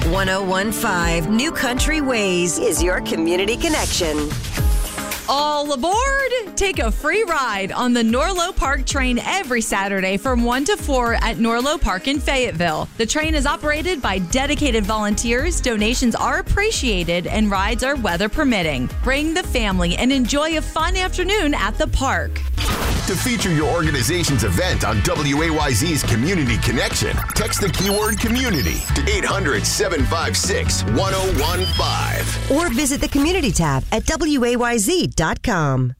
1015 New Country Ways is your community connection. All aboard! Take a free ride on the Norlo Park train every Saturday from 1 to 4 at Norlo Park in Fayetteville. The train is operated by dedicated volunteers, donations are appreciated, and rides are weather permitting. Bring the family and enjoy a fun afternoon at the park. To feature your organization's event on WAYZ's Community Connection, text the keyword community to 800-756-1015. Or visit the community tab at WAYZ.com.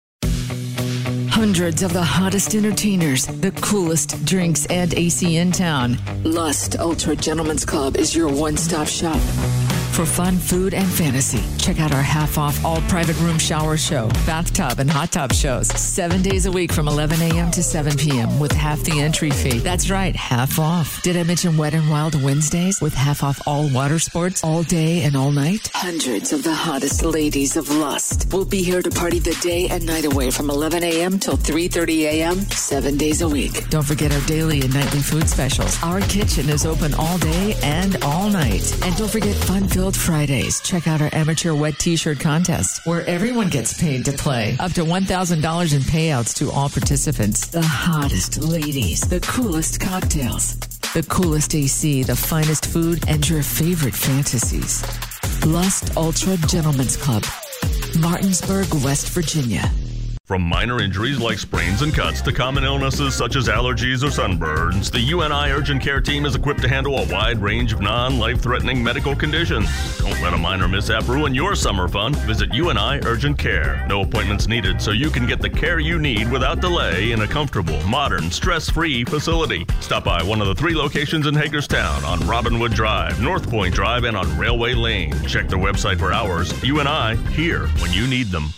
Hundreds of the hottest entertainers, the coolest drinks, and AC in town. Lust Ultra Gentlemen's Club is your one-stop shop. For fun, food, and fantasy, check out our half-off all-private room shower show, bathtub, and hot tub shows. 7 days a week from 11 a.m. to 7 p.m. with half the entry fee. That's right, half off. Did I mention Wet and Wild Wednesdays with half off all water sports all day and all night? Hundreds of the hottest ladies of Lust will be here to party the day and night away from 11 a.m. till 3:30 a.m. 7 days a week. Don't forget our daily and nightly food specials. Our kitchen is open all day and all night. And don't forget fun-filled Fridays. Check out our amateur wet t-shirt contest where everyone gets paid to play. Up to $1,000 in payouts to all participants. The hottest ladies, the coolest cocktails, the coolest AC, the finest food, and your favorite fantasies. Lust Ultra Gentlemen's Club, Martinsburg, West Virginia. From minor injuries like sprains and cuts to common illnesses such as allergies or sunburns, the UNI Urgent Care team is equipped to handle a wide range of non-life-threatening medical conditions. Don't let a minor mishap ruin your summer fun. Visit UNI Urgent Care. No appointments needed, so you can get the care you need without delay in a comfortable, modern, stress-free facility. Stop by one of the 3 locations in Hagerstown on Robinwood Drive, North Point Drive, and on Railway Lane. Check their website for hours. UNI, here when you need them.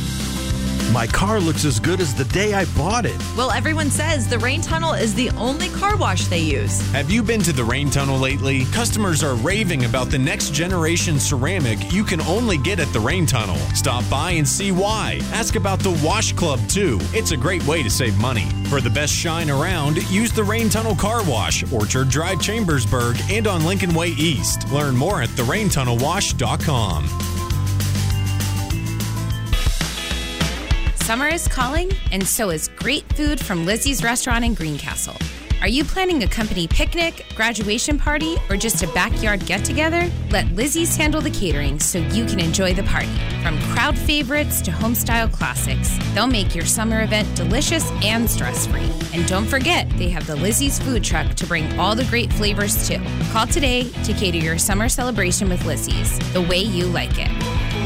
My car looks as good as the day I bought it. Well, everyone says the Rain Tunnel is the only car wash they use. Have you been to the Rain Tunnel lately? Customers are raving about the next generation ceramic you can only get at the Rain Tunnel. Stop by and see why. Ask about the Wash Club, too. It's a great way to save money. For the best shine around, use the Rain Tunnel Car Wash, Orchard Drive, Chambersburg, and on Lincoln Way East. Learn more at theraintunnelwash.com. Summer is calling, and so is great food from Lizzie's Restaurant in Greencastle. Are you planning a company picnic, graduation party, or just a backyard get-together? Let Lizzie's handle the catering so you can enjoy the party. From crowd favorites to home-style classics, they'll make your summer event delicious and stress-free. And don't forget, they have the Lizzie's food truck to bring all the great flavors too. Call today to cater your summer celebration with Lizzie's, the way you like it.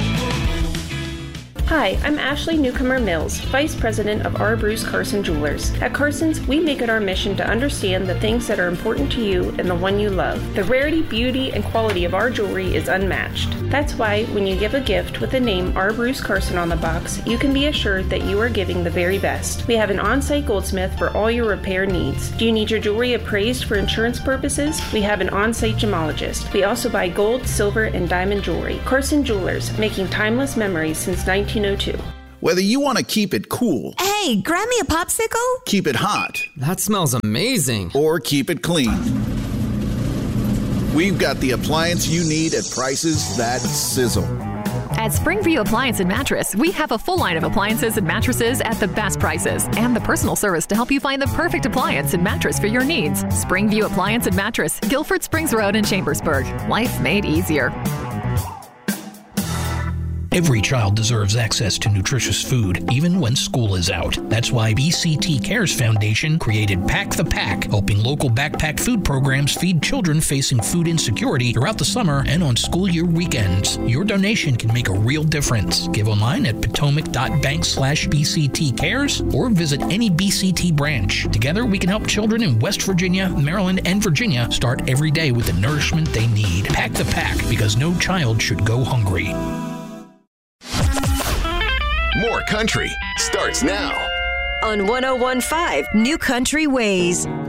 Hi, I'm Ashley Newcomer Mills, Vice President of R. Bruce Carson Jewelers. At Carson's, we make it our mission to understand the things that are important to you and the one you love. The rarity, beauty, and quality of our jewelry is unmatched. That's why when you give a gift with the name R. Bruce Carson on the box, you can be assured that you are giving the very best. We have an on-site goldsmith for all your repair needs. Do you need your jewelry appraised for insurance purposes? We have an on-site gemologist. We also buy gold, silver, and diamond jewelry. Carson Jewelers, making timeless memories since 1902. Whether you want to keep it cool. Hey, grab me a popsicle. Keep it hot. That smells amazing. Or keep it clean. We've got the appliance you need at prices that sizzle. At Springview Appliance and Mattress, we have a full line of appliances and mattresses at the best prices and the personal service to help you find the perfect appliance and mattress for your needs. Springview Appliance and Mattress, Guilford Springs Road in Chambersburg. Life made easier. Every child deserves access to nutritious food, even when school is out. That's why BCT Cares Foundation created Pack the Pack, helping local backpack food programs feed children facing food insecurity throughout the summer and on school year weekends. Your donation can make a real difference. Give online at potomac.bank/BCT Cares or visit any BCT branch. Together, we can help children in West Virginia, Maryland, and Virginia start every day with the nourishment they need. Pack the Pack, because no child should go hungry. More Country starts now on 1015 New Country Ways.